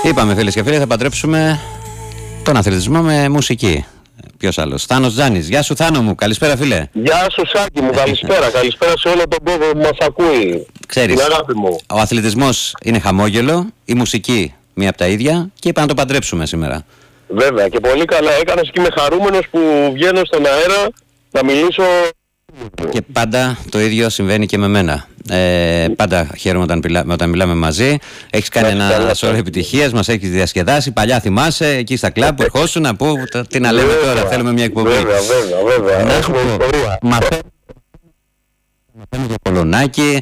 Είπαμε, φίλες και φίλοι, θα παντρέψουμε τον αθλητισμό με μουσική. Ποιος άλλος? Θάνος Τζάνης. Γεια σου, Θάνο μου. Καλησπέρα, φίλε. Γεια σου, Σάκη μου. Καλησπέρα. Καλησπέρα σε όλο τον κόσμο που μας ακούει. Ξέρεις, την αγάπη μου. Ο αθλητισμός είναι χαμόγελο, η μουσική μία από τα ίδια και είπα να το παντρέψουμε σήμερα. Βέβαια, και πολύ καλά έκανες και είμαι χαρούμενος που βγαίνω στον αέρα να μιλήσω. Και πάντα το ίδιο συμβαίνει και με μένα. Πάντα χαίρομαι όταν μιλάμε μαζί. Έχεις κάνει ένα σώρο επιτυχίες, μας έχεις διασκεδάσει. Παλιά θυμάσαι, εκεί στα κλαμπ που ερχόσουν, που τι να λέμε τώρα, θέλουμε μια εκπομπή. Βέβαια. Να σου πω, μαθαίνω για Πολωνάκι,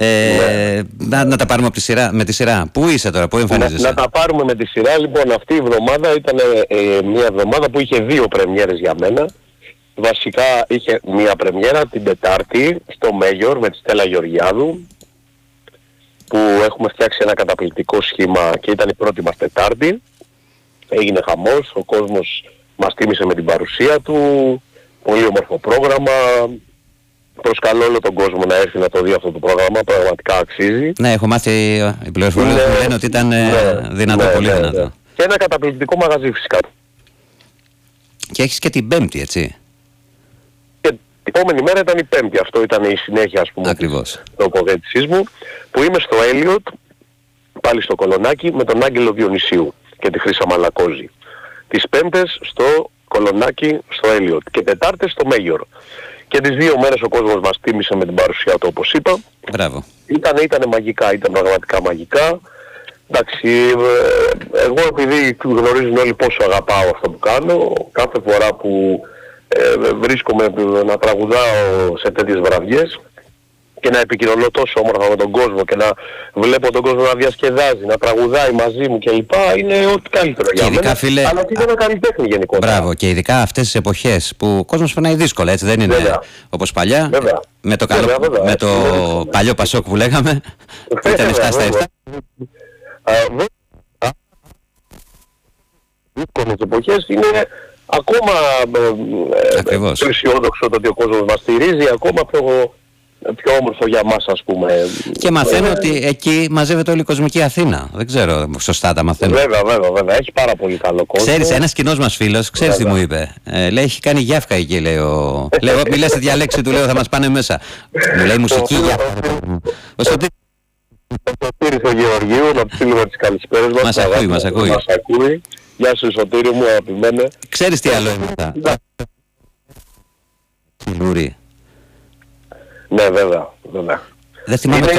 να τα πάρουμε με τη σειρά. Πού είσαι τώρα, πού εμφανίζεσαι? Να τα πάρουμε με τη σειρά. Λοιπόν, αυτή η εβδομάδα ήταν μια εβδομάδα που είχε δύο πρεμιέρες για μένα. Βασικά είχε μία πρεμιέρα την Τετάρτη στο Μέγιορ με τη Στέλλα Γεωργιάδου, που έχουμε φτιάξει ένα καταπληκτικό σχήμα και ήταν η πρώτη μας Τετάρτη. Έγινε χαμός, ο κόσμος μας τίμησε με την παρουσία του, πολύ όμορφο πρόγραμμα. Προσκαλώ όλο τον κόσμο να έρθει να το δει αυτό το πρόγραμμα, πραγματικά αξίζει. Ναι, έχω μάθει, οι πληροφορίες μου λένε ότι ήταν δυνατό, πολύ δυνατό. Και ένα καταπληκτικό μαγαζί φυσικά. Και έχεις και την Πέμπτη, έτσι? Η επόμενη μέρα ήταν η Πέμπτη, αυτό ήταν η συνέχεια, ας πούμε, της τοποθέτησής μου, που είμαι στο Έλιοτ, πάλι στο Κολονάκι, με τον Άγγελο Διονυσίου και τη Χρύσα Μαλακόζη. Τις Πέμπτες στο Κολονάκι, στο Έλιοτ και Τετάρτες στο Μέγιορ. Και τις δύο μέρες ο κόσμος μας τίμησε με την παρουσία του, όπως είπα. Μπράβο. Ήτανε μαγικά, ήταν πραγματικά μαγικά. Εντάξει, εγώ επειδή γνωρίζουν όλοι πόσο αγαπάω αυτό που κάνω, κάθε φορά που βρίσκομαι να τραγουδάω σε τέτοιες βραδιές και να επικοινωνώ τόσο όμορφα με τον κόσμο και να βλέπω τον κόσμο να διασκεδάζει, να τραγουδάει μαζί μου κλπ. Είναι ό,τι καλύτερο για μένα, φίλε, αλλά και για ένα καλλιτέχνη γενικότερα. Μπράβο, και ειδικά αυτές τις εποχές που ο κόσμος περνάει δύσκολα, έτσι δεν είναι? Βέβαια. Όπως παλιά, βέβαια. Με το, με το παλιό Πασόκ που λέγαμε, που ήταν 7/7. Δύσκολες εποχές είναι ακόμα πιο αισιόδοξο το ότι ο κόσμος μας στηρίζει, ακόμα πιο όμορφο για μας, ας πούμε. Και μαθαίνω ότι εκεί μαζεύεται όλη η κοσμική Αθήνα. Δεν ξέρω, σωστά τα μαθαίνω. Βέβαια. Έχει πάρα πολύ καλό κόσμο. Ξέρεις, ένας κοινός μας φίλος, ξέρεις τι μου είπε? Λέει, έχει κάνει γιάφκα εκεί, λέει ο... Λέω, μιλάς τη διαλέξη του, λέω, θα μας πάνε μέσα. Μου λέει μουσική γιάφκα. Ο Σωτήρης ο Γεωργίου, να του στείλουμε τις καλησπέρες μας. Μας ακούει. Γεια σου, Σωτήρη μου, αγαπημένε. Ξέρεις τι άλλο είναι αυτά? Λούρι. Ναι, βέβαια. Δεν θυμάμαι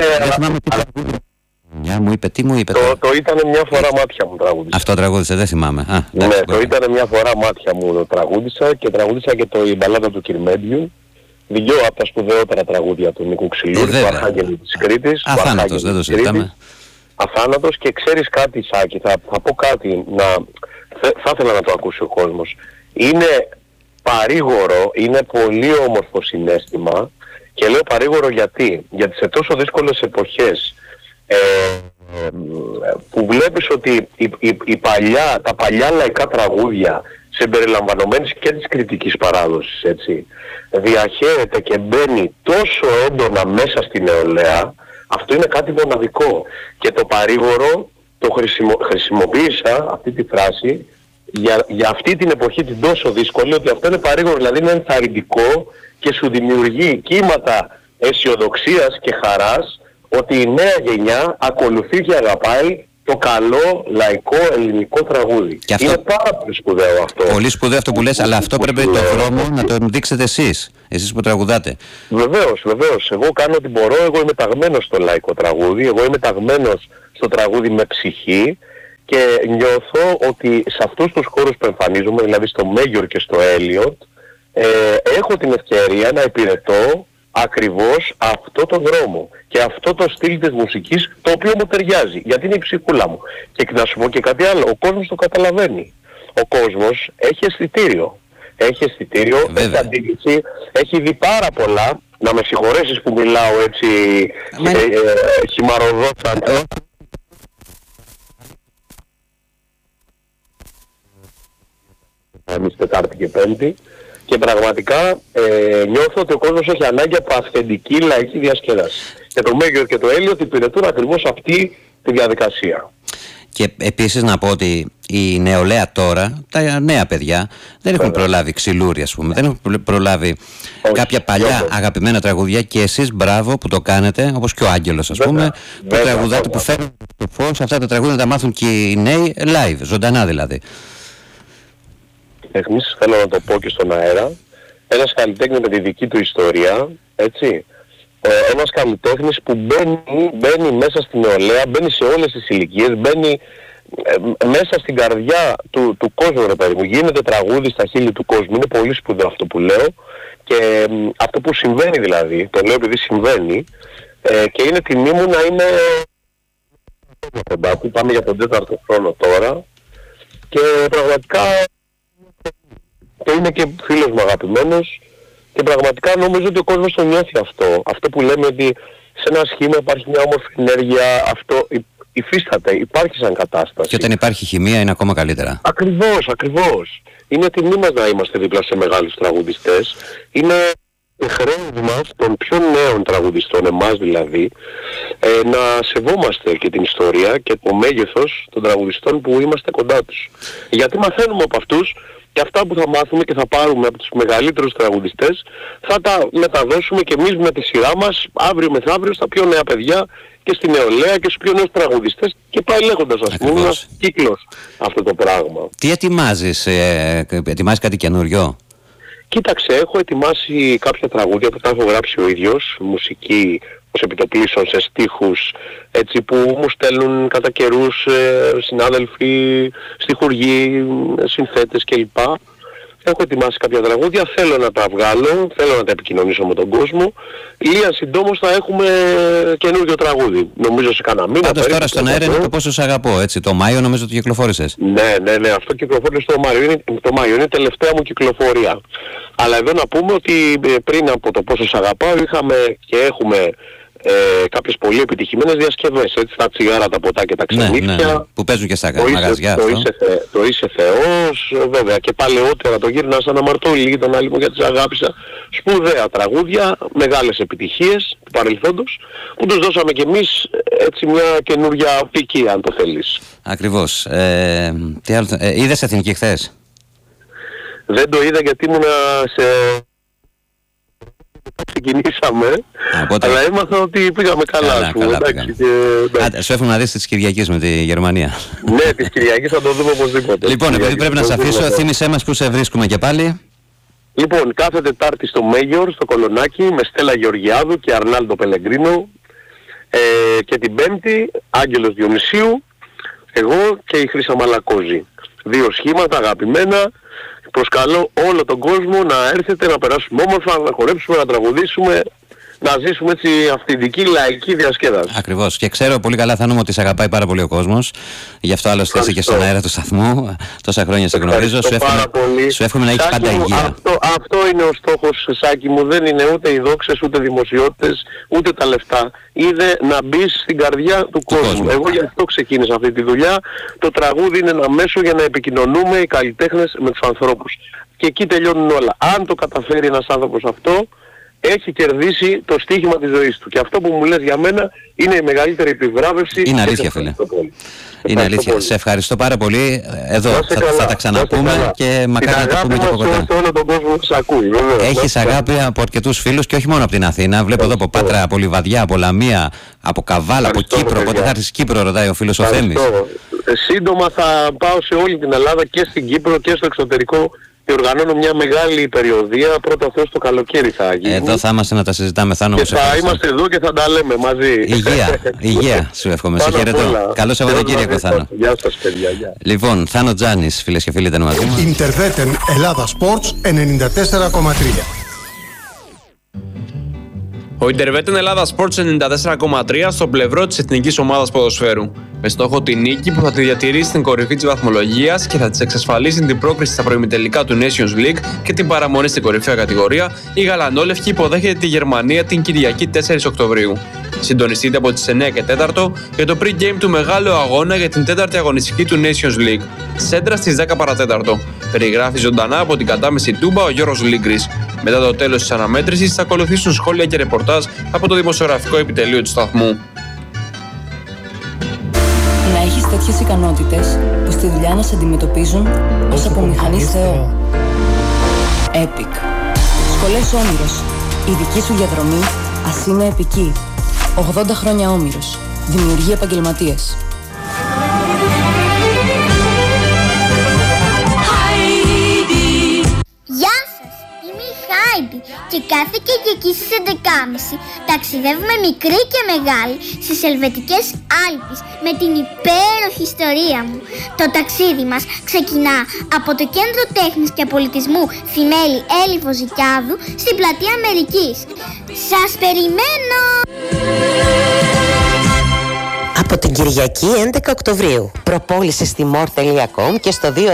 τι μου είπε. Το ήτανε μια φορά μάτια μου τραγούδισα. Αυτό τραγούδισε, δεν θυμάμαι. Ναι, το ήτανε μια φορά μάτια μου τραγούδισα και τραγούδισα και η μπαλάδα του Κυρμέντιου. Δυο από τα σπουδαιότερα τραγούδια του Νίκου Ξυλούρη, του Αρχάγγελου της Κρήτης. Αθάνατος, δεν το συζητάμε. Αθάνατος. Και ξέρεις κάτι, Σάκη, θα πω κάτι, θα ήθελα να το ακούσει ο κόσμος. Είναι παρήγορο, είναι πολύ όμορφο συναίσθημα. Και λέω παρήγορο γιατί σε τόσο δύσκολες εποχές που βλέπεις ότι τα παλιά λαϊκά τραγούδια συμπεριλαμβανομένης και της κριτικής παράδοσης, έτσι, διαχέεται και μπαίνει τόσο έντονα μέσα στην νεολαία, αυτό είναι κάτι μοναδικό. Και το παρήγορο το χρησιμοποίησα αυτή τη φράση για αυτή την εποχή την τόσο δύσκολη, ότι αυτό είναι παρήγορο, δηλαδή είναι ενθαρρυντικό και σου δημιουργεί κύματα αισιοδοξίας και χαράς ότι η νέα γενιά ακολουθεί και αγαπάει το καλό λαϊκό ελληνικό τραγούδι. Και αυτό... Είναι πάρα πολύ σπουδαίο αυτό. Πολύ σπουδαίο αυτό που λες, αλλά αυτό πρέπει το δρόμο να το δείξετε εσείς που τραγουδάτε. Βεβαίως. Εγώ κάνω ό,τι μπορώ. Εγώ είμαι ταγμένος στο λαϊκό τραγούδι. Εγώ είμαι ταγμένος στο τραγούδι με ψυχή. Και νιώθω ότι σε αυτούς τους χώρους που εμφανίζομαι, δηλαδή στο Μέγιορ και στο Έλιοτ, έχω την ευκαιρία να υπηρετώ ακριβώς αυτό το δρόμο και αυτό το στυλ της μουσικής, το οποίο μου ταιριάζει, γιατί είναι η ψυχούλα μου. Και να σου πω και κάτι άλλο, ο κόσμος το καταλαβαίνει. Ο κόσμος έχει αισθητήριο, έχει αντίληψη, έχει δει πάρα πολλά. Να με συγχωρέσεις που μιλάω έτσι χυμαροδόξα. Εμείς Τετάρτη και Πέμπτη. Και πραγματικά νιώθω ότι ο κόσμος έχει ανάγκη από αυθεντική λαϊκή διασκέδαση. Και το Μέγιορ και το Έλιοτ υπηρετούν ακριβώς αυτή τη διαδικασία. Και επίσης να πω ότι η νεολαία τώρα, τα νέα παιδιά, δεν έχουν προλάβει ξυλούρι, ας πούμε. Δεν έχουν προλάβει κάποια παλιά αγαπημένα τραγούδια και εσείς μπράβο που το κάνετε, όπως και ο Άγγελος, ας πούμε, που τραγουδάτε, που φέρνουν το φως, αυτά τα τραγούδια να τα μάθουν και οι νέοι live, ζωντανά δηλαδή. Εμείς, θέλω να το πω και στον αέρα, ένας καλλιτέχνης με τη δική του ιστορία, έτσι, ένας καλλιτέχνης που μπαίνει μέσα στην νεολαία, μπαίνει σε όλες τις ηλικίες, μπαίνει μέσα στην καρδιά του κόσμου, ρε παιδί μου. Γίνεται τραγούδι στα χείλη του κόσμου. Είναι πολύ σπουδαίο αυτό που λέω και αυτό που συμβαίνει δηλαδή, το λέω επειδή συμβαίνει, και είναι τιμή μου να είμαι κοντά του. Πάμε για τον 4ο χρόνο τώρα και πραγματικά και είναι και φίλος μου αγαπημένος και πραγματικά νομίζω ότι ο κόσμος το νιώθει αυτό. Αυτό που λέμε ότι σε ένα σχήμα υπάρχει μια όμορφη ενέργεια, αυτό υφίσταται, υπάρχει σαν κατάσταση. Και όταν υπάρχει χημεία είναι ακόμα καλύτερα. Ακριβώς. Είναι τιμή μας να είμαστε δίπλα σε μεγάλους τραγουδιστές. Είναι χρέος μας των πιο νέων τραγουδιστών, εμάς δηλαδή, να σεβόμαστε και την ιστορία και το μέγεθος των τραγουδιστών που είμαστε κοντά τους. Γιατί μαθαίνουμε από αυτούς και αυτά που θα μάθουμε και θα πάρουμε από τους μεγαλύτερους τραγουδιστές θα τα μεταδώσουμε και εμείς με τη σειρά μας αύριο μεθαύριο στα πιο νέα παιδιά και στη νεολαία και στους πιο νέους τραγουδιστές και πάει λέγοντας, ας πούμε, ένας κύκλος αυτό το πράγμα. Τι ετοιμάζεις, ετοιμάζεις κάτι καινούριο? Κοίταξε, έχω ετοιμάσει κάποια τραγούδια που τα έχω γράψει ο ίδιος, μουσική ως επιτοπλίσεων σε στίχους, έτσι, που μου στέλνουν κατά καιρούς συνάδελφοι, στιχουργοί, συνθέτες κλπ. Έχω ετοιμάσει κάποια τραγούδια, θέλω να τα βγάλω, θέλω να τα επικοινωνήσω με τον κόσμο. Λίγα συντόμως θα έχουμε καινούργιο τραγούδι. Νομίζω σε κανένα μήνα. Πάντως τώρα στον αέρα είναι το Πόσο Σ' Αγαπώ, έτσι. Το Μάιο νομίζω το κυκλοφόρησες. Ναι, αυτό κυκλοφόρησε το Μάιο. Είναι η τελευταία μου κυκλοφορία. Αλλά εδώ να πούμε ότι πριν από το Πόσο Σ' Αγαπάω είχαμε και έχουμε κάποιες πολύ επιτυχημένες διασκευές, έτσι, τα τσιγάρα, τα ποτά και τα ξενύχια. Ναι. Που παίζουν και στα μαγαζιά αυτό. Το Είσαι Θεός, βέβαια, και παλαιότερα το Γύρνα σαν αμαρτωλή, τον άλλη μου γιατί σε αγάπησα. Σπουδαία τραγούδια, μεγάλες επιτυχίες του παρελθόντος, που τους δώσαμε κι εμείς έτσι μια καινούργια πική, αν το θέλεις. Ακριβώς. Είδες Εθνική χθες? Δεν το είδα γιατί ήμουνα σε... ξεκινήσαμε, αλλά έμαθα ότι πήγαμε καλά. Σου εύχομαι να δεις της Κυριακής με τη Γερμανία. Ναι, της Κυριακής θα το δούμε οπωσδήποτε. Λοιπόν, επειδή πρέπει να σε αφήσω, θύμισέ μας που σε βρίσκουμε και πάλι. Λοιπόν, κάθε Τετάρτη στο Μέγιορ, στο Κολονάκι, με Στέλλα Γεωργιάδου και Αρνάλντο Πελεγκρίνο, και την Πέμπτη Άγγελος Διονυσίου, εγώ και η Χρύσα Μαλακόζη. 2 σχήματα αγαπημένα. Προσκαλώ όλο τον κόσμο να έρθετε, να περάσουμε όμορφα, να χορέψουμε, να τραγουδήσουμε, να ζήσουμε έτσι αυθεντική λαϊκή διασκέδαση. Ακριβώς. Και ξέρω πολύ καλά, Θάνο, ότι σε αγαπάει πάρα πολύ ο κόσμος. Γι' αυτό άλλωστε είσαι και στον αέρα του σταθμού. Τόσα χρόνια σε γνωρίζω. Σου εύχομαι να έχεις πάντα υγεία. Αυτό είναι ο στόχος, Σάκη μου. Δεν είναι ούτε οι δόξες, ούτε δημοσιότητες, ούτε τα λεφτά. Είναι να μπεις στην καρδιά του κόσμου. Εγώ γι' αυτό ξεκίνησα αυτή τη δουλειά. Το τραγούδι είναι ένα μέσο για να επικοινωνούμε οι καλλιτέχνες με τους ανθρώπους. Και εκεί τελειώνουν όλα. Αν το καταφέρει ένας άνθρωπος αυτό, έχει κερδίσει το στοίχημα της ζωής του. Και αυτό που μου λες για μένα είναι η μεγαλύτερη επιβράβευση. Είναι αλήθεια, φίλε. Είναι αλήθεια. Σε ευχαριστώ πάρα πολύ. Εδώ θα τα ξαναπούμε και μακάρι να τα πούμε και από κοντά. Όλο τον κόσμο που σας ακούει. Έχεις αγάπη από αρκετούς φίλους και όχι μόνο από την Αθήνα. Βλέπω εδώ από Πάτρα, από Λιβαδιά, από Λαμία, από Καβάλα, από Κύπρο. Πότε θα έρθεις Κύπρο, ρωτάει ο φίλος ο Θέμης. Σύντομα θα πάω σε όλη την Ελλάδα και στην Κύπρο και στο εξωτερικό. Και οργανώνω μια μεγάλη περιοδία, πρώτα αυτό το καλοκαίρι θα γίνει. Εδώ θα είμαστε να τα συζητάμε, Θάνο. Και θα είμαστε εδώ και θα τα λέμε μαζί. Υγεία σου εύχομαι. Σε χαιρετώ. Καλό Σαββατοκύριακο, Θάνο. Γεια σας, παιδιά. Λοιπόν, Θάνο Τζάνης, φίλες και φίλοι, ήταν μαζί μας. Ιντερβέτεν Ελλάδα Sports 94,3. Ο Ιντερβέτεν Ελλάδα Sports 94,3 στο πλευρό της εθνικής ομάδας ποδοσφαίρου. Με στόχο τη νίκη που θα τη διατηρήσει στην κορυφή της βαθμολογίας και θα της εξασφαλίσει την πρόκριση στα προημιτελικά του Nations League και την παραμονή στην κορυφαία κατηγορία, η Γαλανόλευκη υποδέχεται τη Γερμανία την Κυριακή 4 Οκτωβρίου. Συντονιστείτε από τις 9 και 4 για το pre-game του μεγάλου αγώνα για την 4η αγωνιστική του Nations League. Σέντρα στις 10 παρατέταρτο. Περιγράφει ζωντανά από την κατάμεση Τούμπα ο Γιώργος Λίγκρης. Μετά το τέλος της αναμέτρησης θα ακολουθήσουν σχόλια και ρεπορτάζ από το δημοσιογραφικό επιτελείο του σταθμού. Να έχεις το τέτοιες ικανότητες που στη δουλειά να σε αντιμετωπίζουν ως από μηχανής Θεό. Epic. Σχολές Όμηρος. Η δική σου διαδρομή ας είναι επική. 80 χρόνια Όμηρος. Δημιουργεί επαγγελματίες. Γεια σας, είμαι η Χάιντι και κάθε Κυριακή στις 11.30 ταξιδεύουμε μικρή και μεγάλη στις Ελβετικές Άλπεις με την υπέροχη ιστορία μου. Το ταξίδι μας ξεκινά από το Κέντρο Τέχνης και Πολιτισμού Θημέλη Έλλη Βοζικιάδου στην Πλατεία Αμερικής. Σας περιμένω! Από την Κυριακή 11 Οκτωβρίου. Προπόληση στη more.com και στο 210 86 57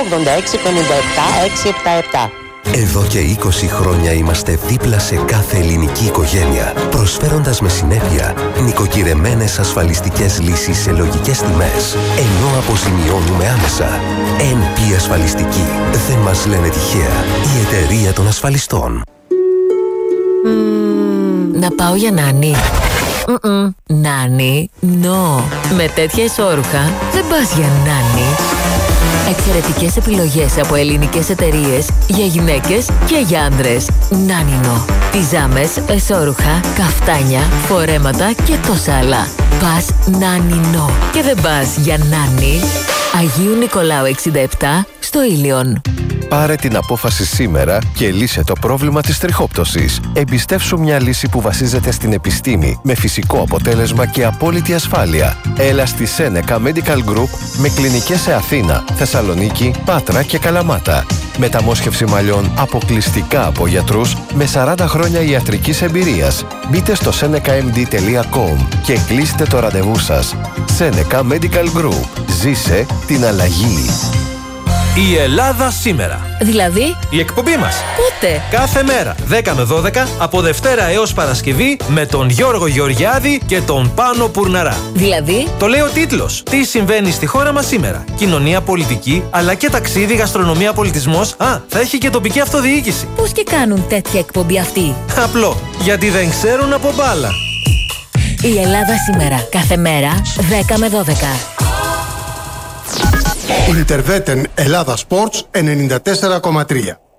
677. Εδώ και 20 χρόνια είμαστε δίπλα σε κάθε ελληνική οικογένεια, προσφέροντας με συνέπεια νοικοκυρεμένες ασφαλιστικές λύσεις σε λογικές τιμές, ενώ αποζημιώνουμε άμεσα. NP Ασφαλιστική. Δεν μας λένε τυχαία. Η εταιρεία των ασφαλιστών. Να πάω για νάνι. Νάνι, no. Με τέτοια εσώρουχα δεν πας για νάνι. Εξαιρετικές επιλογές από ελληνικές εταιρείες για γυναίκες και για άντρες. Νάνινο. Πιζάμες, εσώρουχα, καφτάνια, φορέματα και τόσα άλλα. Πας Νάνινο. Και δεν πας για νάνι. Αγίου Νικολάου 67 στο Ήλιον. Πάρε την απόφαση σήμερα και λύσε το πρόβλημα της τριχόπτωσης. Εμπιστεύσου μια λύση που βασίζεται στην επιστήμη, με φυσικό αποτέλεσμα και απόλυτη ασφάλεια. Έλα στη Seneca Medical Group με κλινικές σε Αθήνα, Θεσσαλονίκη, Πάτρα και Καλαμάτα. Μεταμόσχευση μαλλιών αποκλειστικά από γιατρούς με 40 χρόνια ιατρικής εμπειρίας. Μπείτε στο senecamd.com και κλείστε το ραντεβού σας. Seneca Medical Group. Ζήσε την αλλαγή. Η Ελλάδα σήμερα. Δηλαδή, η εκπομπή μας. Πότε? Κάθε μέρα, 10 με 12, από Δευτέρα έως Παρασκευή, με τον Γιώργο Γεωργιάδη και τον Πάνο Πουρναρά. Δηλαδή, το λέει ο τίτλος. Τι συμβαίνει στη χώρα μας σήμερα. Κοινωνία, πολιτική, αλλά και ταξίδι, γαστρονομία, πολιτισμός. Θα έχει και τοπική αυτοδιοίκηση. Πώς και κάνουν τέτοια εκπομπή αυτοί? Απλό. Γιατί δεν ξέρουν από μπάλα. Η Ελλάδα σήμερα. Κάθε μέρα, 10 με 12. Ιντερβέτεν Ελλάδα Sports 94,3.